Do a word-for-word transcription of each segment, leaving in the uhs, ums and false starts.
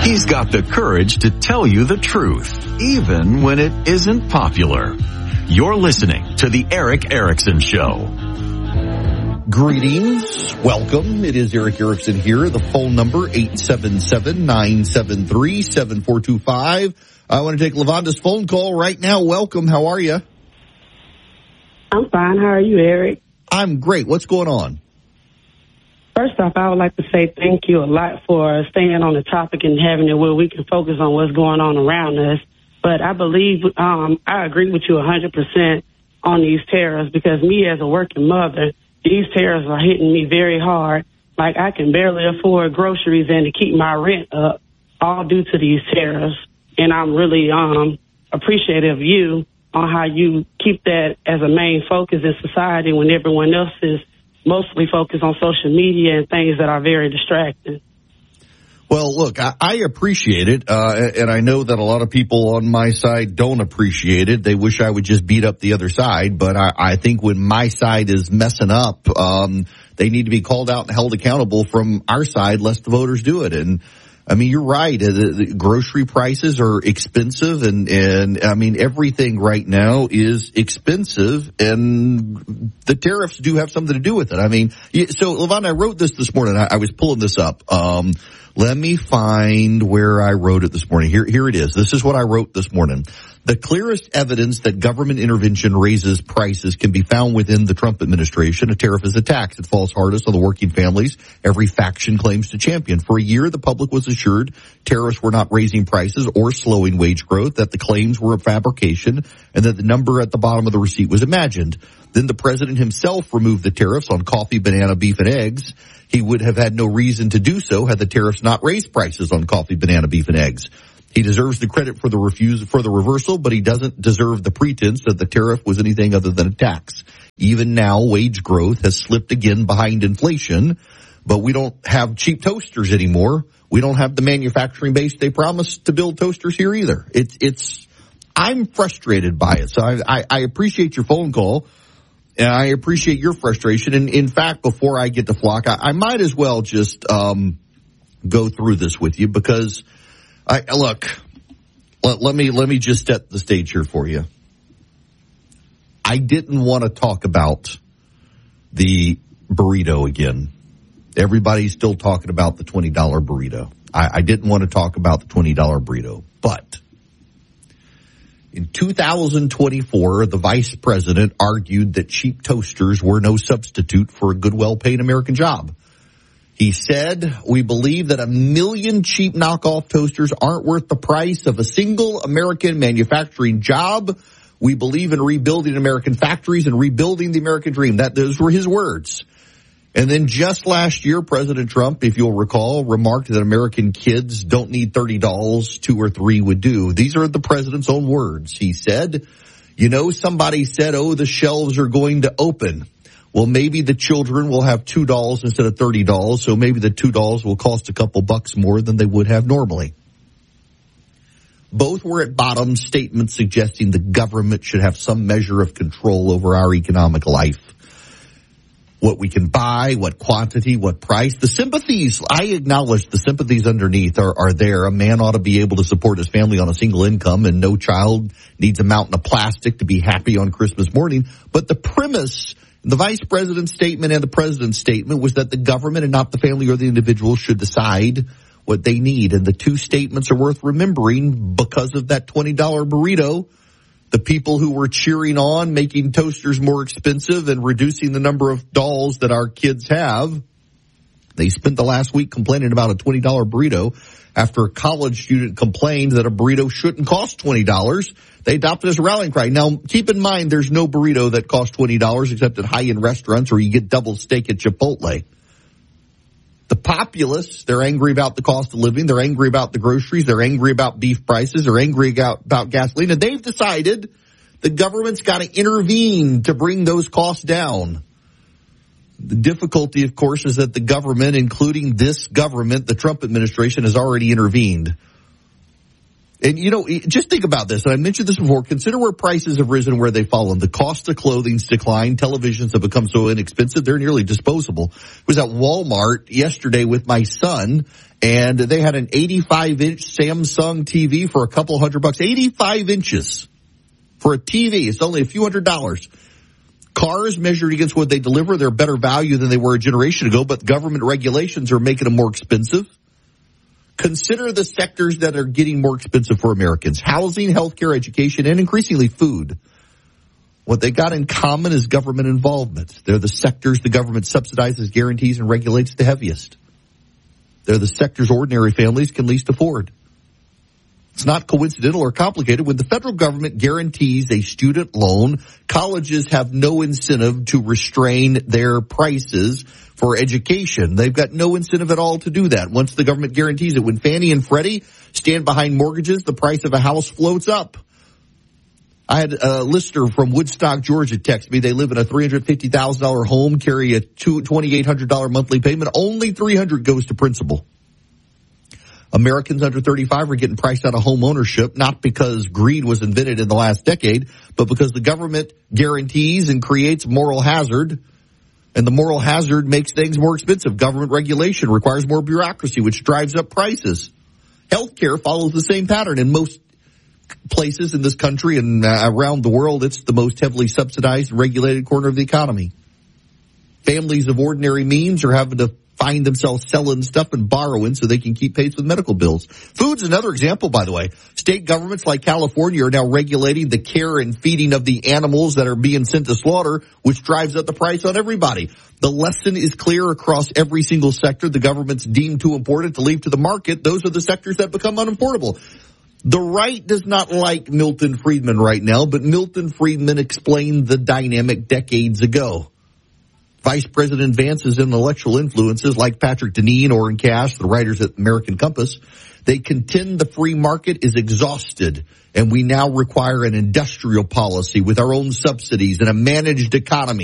He's got the courage to tell you the truth, even when it isn't popular. You're listening to The Erick Erickson Show. Greetings. Welcome. It is Erick Erickson here. The phone number, eight seven seven, nine seven three, seven four two five. I want to take Lavanda's phone call right now. Welcome. How are you? I'm fine. How are you, Eric? I'm great. What's going on? First off, I would like to say thank you a lot for staying on the topic and having it where we can focus on what's going on around us. But I believe, um, I agree with you one hundred percent on these tariffs, because me as a working mother, these tariffs are hitting me very hard. Like, I can barely afford groceries and to keep my rent up, all due to these tariffs. And I'm really um, appreciative of you on how you keep that as a main focus in society when everyone else is mostly focused on social media and things that are very distracting. Well, look, I, I appreciate it, uh, and I know that a lot of people on my side don't appreciate it. They wish I would just beat up the other side, but I, I think when my side is messing up, um, they need to be called out and held accountable from our side, lest the voters do it. And I mean, you're right. The, the grocery prices are expensive, and, and I mean, everything right now is expensive, and the tariffs do have something to do with it. I mean, so, Lavanda, I wrote this this morning. I, I was pulling this up. Um, let me find where I wrote it this morning. Here, here it is. This is what I wrote this morning. The clearest evidence that government intervention raises prices can be found within the Trump administration. A tariff is a tax. It falls hardest on the working families every faction claims to champion. For a year, the public was assured tariffs were not raising prices or slowing wage growth, that the claims were a fabrication, and that the number at the bottom of the receipt was imagined. Then the president himself removed the tariffs on coffee, banana, beef, and eggs. He would have had no reason to do so had the tariffs not raised prices on coffee, banana, beef, and eggs. He deserves the credit for the refuse, for the reversal, but he doesn't deserve the pretense that the tariff was anything other than a tax. Even now, wage growth has slipped again behind inflation, but we don't have cheap toasters anymore. We don't have the manufacturing base they promised to build toasters here either. It's, it's, I'm frustrated by it. So I, I, I appreciate your phone call, and I appreciate your frustration. And in fact, before I get to Flock, I, I might as well just, um, go through this with you, because I, look, let, let me, let me just set the stage here for you. I didn't want to talk about the burrito again. Everybody's still talking about the twenty dollar burrito. I, I didn't want to talk about the twenty dollar burrito, but in two thousand twenty-four, the vice president argued that cheap toasters were no substitute for a good, well-paid American job. He said, we believe that a million cheap knockoff toasters aren't worth the price of a single American manufacturing job. We believe in rebuilding American factories and rebuilding the American dream. That, those were his words. And then just last year, President Trump, if you'll recall, remarked that American kids don't need thirty dolls, two or three would do. These are the president's own words. He said, you know, somebody said, oh, the shelves are going to open. Well, maybe the children will have two dolls instead of thirty dolls, so maybe the two dolls will cost a couple bucks more than they would have normally. Both were at bottom statements suggesting the government should have some measure of control over our economic life. What we can buy, what quantity, what price. The sympathies, I acknowledge the sympathies underneath are, are there. A man ought to be able to support his family on a single income, and no child needs a mountain of plastic to be happy on Christmas morning. But the premise, the vice president's statement and the president's statement, was that the government and not the family or the individual should decide what they need. And the two statements are worth remembering because of that twenty dollar burrito. The people who were cheering on making toasters more expensive and reducing the number of dolls that our kids have, they spent the last week complaining about a twenty dollar burrito after a college student complained that a burrito shouldn't cost twenty dollars. They adopted it as a rallying cry. Now, keep in mind, there's no burrito that costs twenty dollars except at high-end restaurants, or you get double steak at Chipotle. The populace, they're angry about the cost of living. They're angry about the groceries. They're angry about beef prices. They're angry about, about gasoline. And they've decided the government's got to intervene to bring those costs down. The difficulty, of course, is that the government, including this government, the Trump administration, has already intervened. And, you know, just think about this. And I mentioned this before. Consider where prices have risen, where they've fallen. The cost of clothing's declined. Televisions have become so inexpensive, they're nearly disposable. I was at Walmart yesterday with my son, and they had an eighty-five inch Samsung T V for a couple hundred bucks. eighty-five inches for a T V. It's only a few hundred dollars. Cars, measured against what they deliver, they're better value than they were a generation ago, but government regulations are making them more expensive. Consider the sectors that are getting more expensive for Americans: housing, healthcare, education, and increasingly food. What they got in common is government involvement. They're the sectors the government subsidizes, guarantees, and regulates the heaviest. They're the sectors ordinary families can least afford. It's not coincidental or complicated. When the federal government guarantees a student loan, colleges have no incentive to restrain their prices for education. They've got no incentive at all to do that once the government guarantees it. When Fannie and Freddie stand behind mortgages, the price of a house floats up. I had a listener from Woodstock, Georgia, text me. They live in a three hundred fifty thousand dollars home, carry a two thousand eight hundred dollars monthly payment. Only three hundred dollars goes to principal. Americans under thirty-five are getting priced out of home ownership, not because greed was invented in the last decade, but because the government guarantees and creates moral hazard, and the moral hazard makes things more expensive. Government regulation requires more bureaucracy, which drives up prices. Healthcare follows the same pattern. In most places in this country and uh, around the world, it's the most heavily subsidized and regulated corner of the economy. Families of ordinary means are having to find themselves selling stuff and borrowing so they can keep pace with medical bills. Food's another example, by the way. State governments like California are now regulating the care and feeding of the animals that are being sent to slaughter, which drives up the price on everybody. The lesson is clear across every single sector the government's deemed too important to leave to the market. Those are the sectors that become unaffordable. The right does not like Milton Friedman right now, but Milton Friedman explained the dynamic decades ago. Vice President Vance's intellectual influences, like Patrick Deneen, Orrin Cash, the writers at American Compass, they contend the free market is exhausted, and we now require an industrial policy with our own subsidies and a managed economy.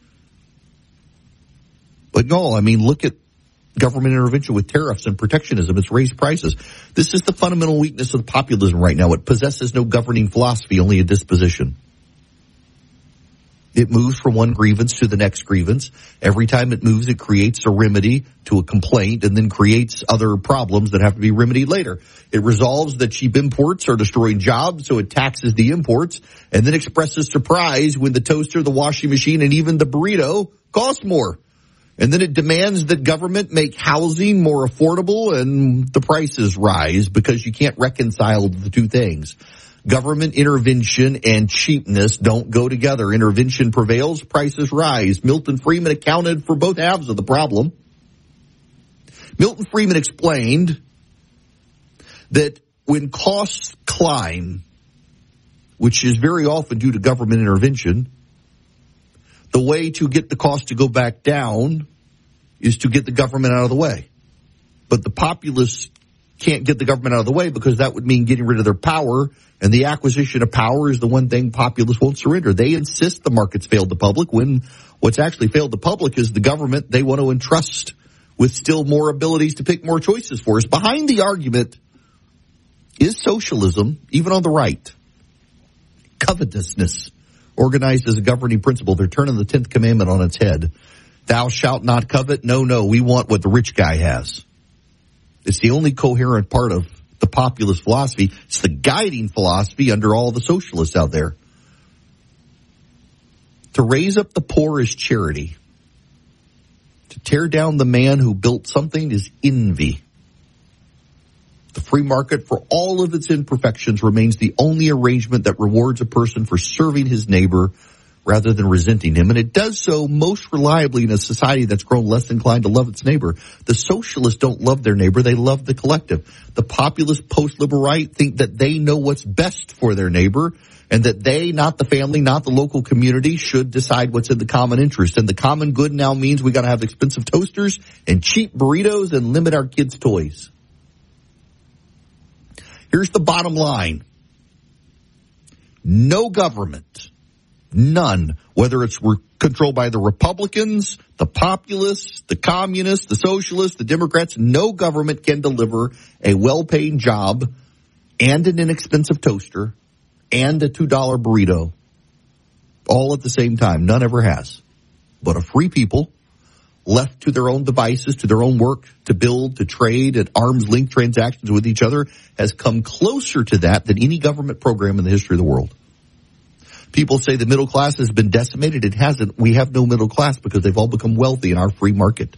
But no, I mean, look at government intervention with tariffs and protectionism. It's raised prices. This is the fundamental weakness of populism right now. It possesses no governing philosophy, only a disposition. It moves from one grievance to the next grievance. Every time it moves, it creates a remedy to a complaint and then creates other problems that have to be remedied later. It resolves that cheap imports are destroying jobs, so it taxes the imports and then expresses surprise when the toaster, the washing machine, and even the burrito cost more. And then it demands that government make housing more affordable and the prices rise because you can't reconcile the two things. Government intervention and cheapness don't go together. Intervention prevails, prices rise. Milton Friedman accounted for both halves of the problem. Milton Friedman explained that when costs climb, which is very often due to government intervention, the way to get the cost to go back down is to get the government out of the way. But the populace can't get the government out of the way because that would mean getting rid of their power, and the acquisition of power is the one thing populists won't surrender. They insist the markets failed the public when what's actually failed the public is the government they want to entrust with still more abilities to pick more choices for us. Behind the argument is socialism, even on the right. Covetousness, organized as a governing principle. They're turning the tenth commandment on its head. Thou shalt not covet. No, no, we want what the rich guy has. It's the only coherent part of the populist philosophy. It's the guiding philosophy under all the socialists out there. To raise up the poor is charity. To tear down the man who built something is envy. The free market, for all of its imperfections, remains the only arrangement that rewards a person for serving his neighbor rather than resenting him. And it does so most reliably in a society that's grown less inclined to love its neighbor. The socialists don't love their neighbor. They love the collective. The populist post-liberal right think that they know what's best for their neighbor and that they, not the family, not the local community, should decide what's in the common interest. And the common good now means we got to have expensive toasters and cheap burritos and limit our kids' toys. Here's the bottom line. No government, none, whether it's re- controlled by the Republicans, the populists, the communists, the socialists, the Democrats, no government can deliver a well-paying job and an inexpensive toaster and a two dollar burrito all at the same time. None ever has. But a free people left to their own devices, to their own work, to build, to trade at arm's length transactions with each other has come closer to that than any government program in the history of the world. People say the middle class has been decimated. It hasn't. We have no middle class because they've all become wealthy in our free market.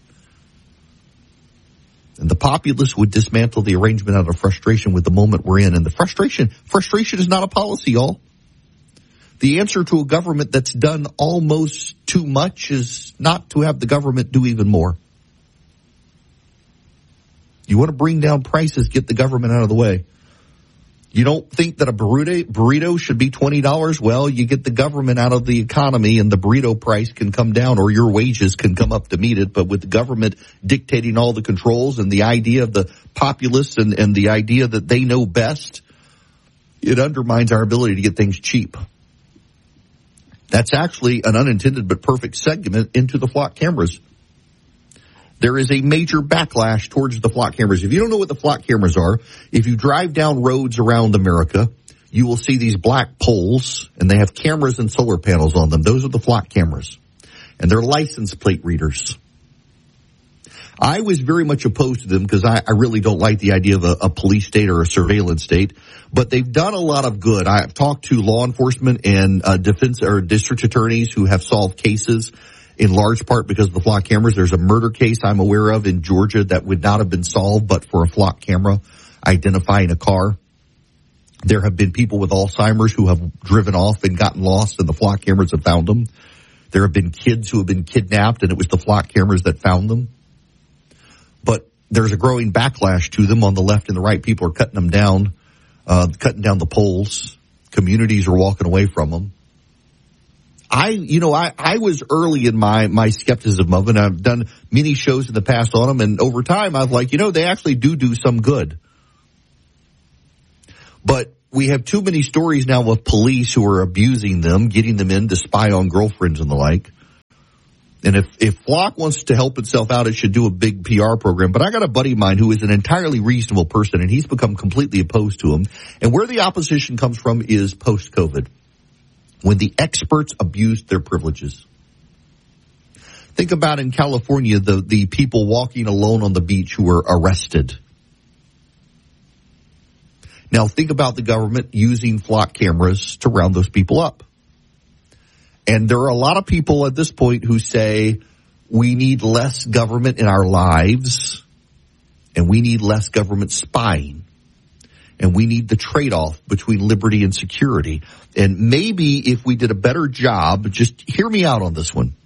And the populace would dismantle the arrangement out of frustration with the moment we're in. And the frustration, frustration is not a policy, y'all. The answer to a government that's done almost too much is not to have the government do even more. You want to bring down prices, get the government out of the way. You don't think that a burrito, burrito should be twenty dollars? Well, you get the government out of the economy and the burrito price can come down, or your wages can come up to meet it. But with the government dictating all the controls and the idea of the populace and, and the idea that they know best, it undermines our ability to get things cheap. That's actually an unintended but perfect segment into the flock cameras. There is a major backlash towards the flock cameras. If you don't know what the flock cameras are, if you drive down roads around America, you will see these black poles, and they have cameras and solar panels on them. Those are the flock cameras, and they're license plate readers. I was very much opposed to them because I, I really don't like the idea of a, a police state or a surveillance state, but they've done a lot of good. I've talked to law enforcement and uh, defense or district attorneys who have solved cases in large part because of the flock cameras. There's a murder case I'm aware of in Georgia that would not have been solved but for a flock camera identifying a car. There have been people with Alzheimer's who have driven off and gotten lost, and the flock cameras have found them. There have been kids who have been kidnapped, and it was the flock cameras that found them. But there's a growing backlash to them on the left and the right. People are cutting them down, uh, cutting down the poles. Communities are walking away from them. I, you know, I, I was early in my, my skepticism of it. I've done many shows in the past on them, and over time I was like, you know, they actually do do some good. But we have too many stories now of police who are abusing them, getting them in to spy on girlfriends and the like. And if, if Flock wants to help itself out, it should do a big P R program. But I got a buddy of mine who is an entirely reasonable person, and he's become completely opposed to him. And where the opposition comes from is post-COVID, when the experts abused their privileges. Think about in California, the, the people walking alone on the beach who were arrested. Now think about the government using flock cameras to round those people up. And there are a lot of people at this point who say we need less government in our lives, and we need less government spying, and we need the trade-off between liberty and security. And maybe if we did a better job, just hear me out on this one.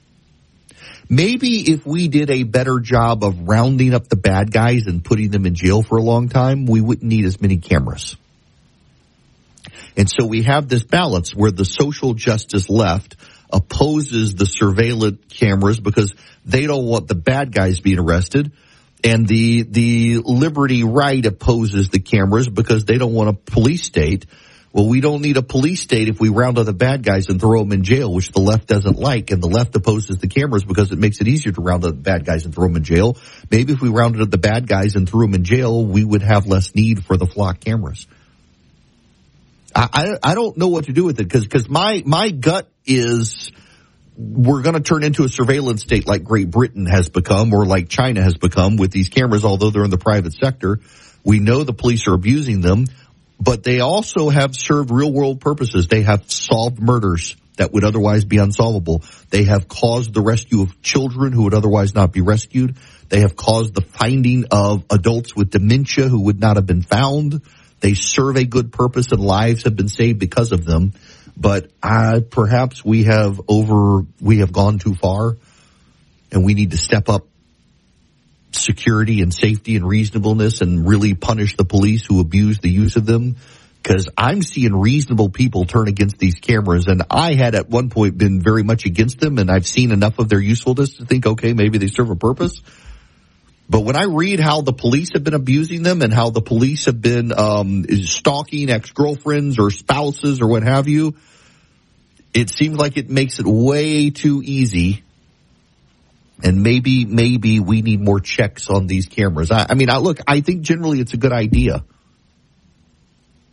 Maybe if we did a better job of rounding up the bad guys and putting them in jail for a long time, we wouldn't need as many cameras. And so we have this balance where the social justice left opposes the surveillance cameras because they don't want the bad guys being arrested. And the, the liberty right opposes the cameras because they don't want a police state. Well, we don't need a police state if we round up the bad guys and throw them in jail, which the left doesn't like. And the left opposes the cameras because it makes it easier to round up the bad guys and throw them in jail. Maybe if we rounded up the bad guys and threw them in jail, we would have less need for the flock cameras. I, I, I don't know what to do with it because, because my, my gut is we're going to turn into a surveillance state like Great Britain has become or like China has become with these cameras, although they're in the private sector. We know the police are abusing them, but they also have served real world purposes. They have solved murders that would otherwise be unsolvable. They have caused the rescue of children who would otherwise not be rescued. They have caused the finding of adults with dementia who would not have been found. They serve a good purpose and lives have been saved because of them. But uh, perhaps we have over, we have gone too far, and we need to step up security and safety and reasonableness and really punish the police who abuse the use of them. Because I'm seeing reasonable people turn against these cameras, and I had at one point been very much against them, and I've seen enough of their usefulness to think, okay, maybe they serve a purpose. But when I read how the police have been abusing them and how the police have been um stalking ex-girlfriends or spouses or what have you, it seems like it makes it way too easy. And maybe, maybe we need more checks on these cameras. I, I mean, I look, I think generally it's a good idea.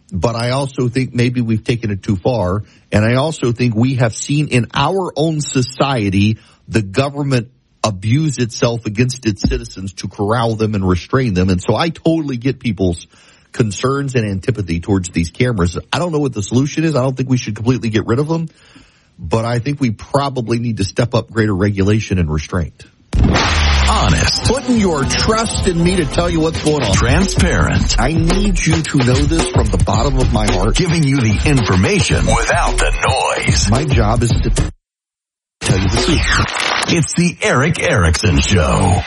but I also think maybe we've taken it too far. And I also think we have seen in our own society the government abuse itself against its citizens to corral them and restrain them. And so I totally get people's concerns and antipathy towards these cameras. I don't know what the solution is. I don't think we should completely get rid of them, but I think we probably need to step up greater regulation and restraint. Honest. Putting your trust in me to tell you what's going on. Transparent. I need you to know this from the bottom of my heart. Giving you the information without the noise. My job is to tell you the truth. It's the Eric Erickson Show.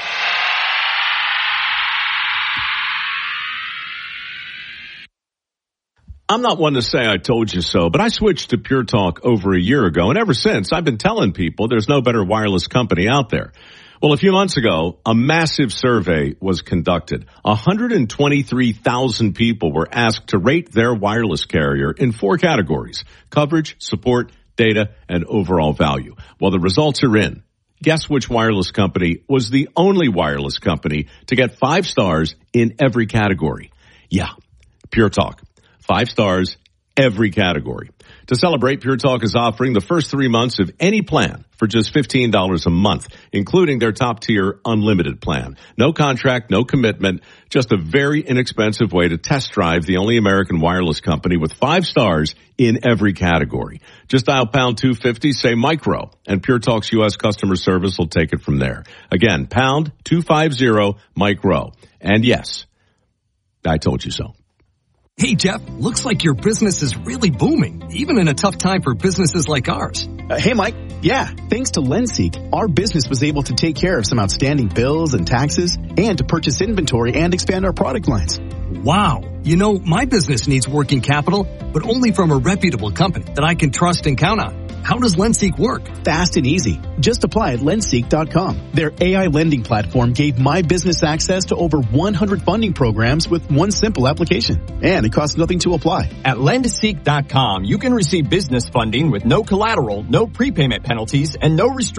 I'm not one to say I told you so, but I switched to Pure Talk over a year ago, and ever since I've been telling people there's no better wireless company out there. Well, a few months ago, a massive survey was conducted. one hundred twenty-three thousand people were asked to rate their wireless carrier in four categories: coverage, support, data, and overall value. Well, the results are in. Guess which wireless company was the only wireless company to get five stars in every category? Yeah, Pure Talk. Five stars, every category. To celebrate, Pure Talk is offering the first three months of any plan for just fifteen dollars a month, including their top-tier unlimited plan. No contract, no commitment, just a very inexpensive way to test drive the only American wireless company with five stars in every category. Just dial pound two fifty, say micro, and Pure Talk's U S customer service will take it from there. Again, pound two fifty, micro. And yes, I told you so. Hey, Jeff, looks like your business is really booming, even in a tough time for businesses like ours. Uh, hey, Mike. Yeah, thanks to LendSeek, our business was able to take care of some outstanding bills and taxes and to purchase inventory and expand our product lines. Wow. You know, my business needs working capital, but only from a reputable company that I can trust and count on. How does LendSeek work? Fast and easy. Just apply at lendseek dot com. Their A I lending platform gave my business access to over one hundred funding programs with one simple application. And it costs nothing to apply. At lendseek dot com, you can receive business funding with no collateral, no prepayment penalties, and no restrictions.